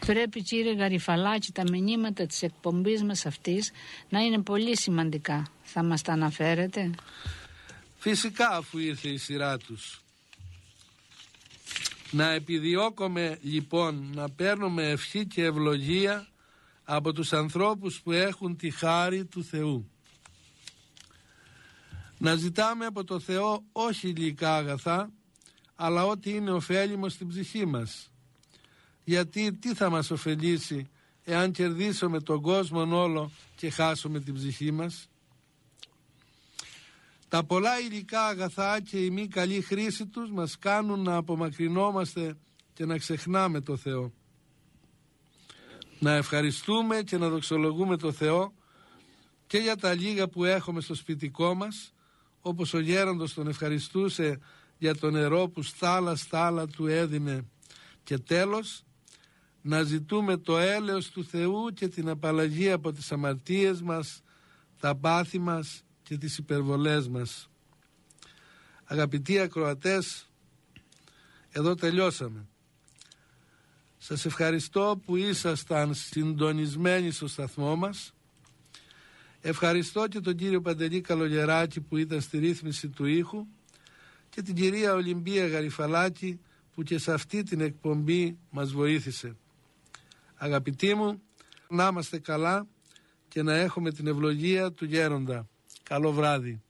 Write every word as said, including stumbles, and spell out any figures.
Πρέπει, κύριε Γαριφαλάκη, τα μηνύματα της εκπομπής μας αυτής να είναι πολύ σημαντικά. Θα μας τα αναφέρετε? Φυσικά, αφού ήρθε η σειρά τους. Να επιδιώκουμε λοιπόν να παίρνουμε ευχή και ευλογία από τους ανθρώπους που έχουν τη χάρη του Θεού. Να ζητάμε από το Θεό όχι υλικά αγαθά, αλλά ό,τι είναι ωφέλιμο στην ψυχή μας. Γιατί τι θα μας ωφελήσει εάν κερδίσουμε τον κόσμο όλο και χάσουμε την ψυχή μας? Τα πολλά υλικά αγαθά και η μη καλή χρήση τους μας κάνουν να απομακρυνόμαστε και να ξεχνάμε το Θεό. Να ευχαριστούμε και να δοξολογούμε το Θεό και για τα λίγα που έχουμε στο σπιτικό μας, όπως ο γέροντος τον ευχαριστούσε για το νερό που στάλα στάλα του έδινε. Και τέλος, να ζητούμε το έλεος του Θεού και την απαλλαγή από τις αμαρτίες μας, τα πάθη μας και τις υπερβολές μας. Αγαπητοί ακροατές, εδώ τελειώσαμε. Σας ευχαριστώ που ήσασταν συντονισμένοι στο σταθμό μας. Ευχαριστώ και τον κύριο Παντελή Καλογεράκη που ήταν στη ρύθμιση του ήχου και την κυρία Ολυμπία Γαριφαλάκη που και σε αυτή την εκπομπή μας βοήθησε. Αγαπητοί μου, να είμαστε καλά και να έχουμε την ευλογία του Γέροντα. Καλό βράδυ.